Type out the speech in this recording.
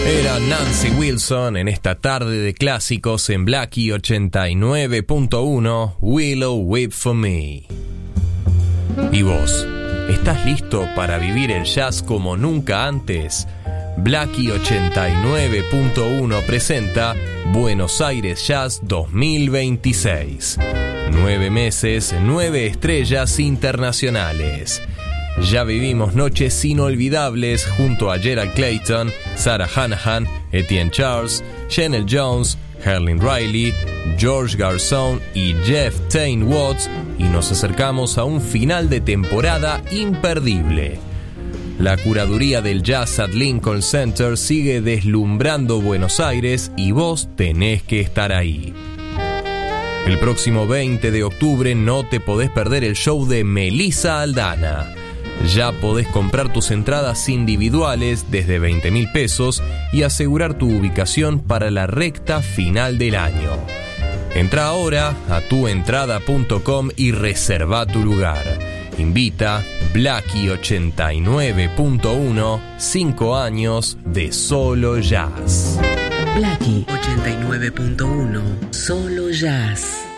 Era Nancy Wilson en esta tarde de clásicos en Blackie 89.1, Willow Weep for Me. ¿Y vos? ¿Estás listo para vivir el jazz como nunca antes? Blackie 89.1 presenta Buenos Aires Jazz 2026. 9 meses, 9 estrellas internacionales. Ya vivimos noches inolvidables junto a Gerald Clayton, Sarah Hanahan, Etienne Charles, Chanel Jones, Herlin Riley, George Garzón y Jeff Tain Watts, y nos acercamos a un final de temporada imperdible. La curaduría del jazz at Lincoln Center sigue deslumbrando Buenos Aires y vos tenés que estar ahí. El próximo 20 de octubre no te podés perder el show de Melissa Aldana. Ya podés comprar tus entradas individuales desde 20.000 pesos y asegurar tu ubicación para la recta final del año. Entra ahora a tuentrada.com y reserva tu lugar. Invita Blackie 89.1, 5 años de solo jazz. Blackie 89.1, solo jazz.